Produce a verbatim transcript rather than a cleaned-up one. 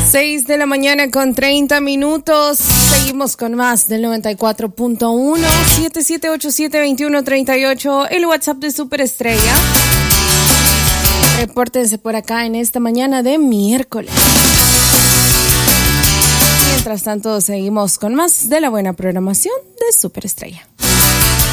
seis de la mañana con treinta minutos. Seguimos con más del noventa y cuatro punto uno. siete siete ocho siete, dos uno tres ocho. El WhatsApp de Superestrella. Repórtense por acá en esta mañana de miércoles. Mientras tanto, seguimos con más de la buena programación de Superestrella.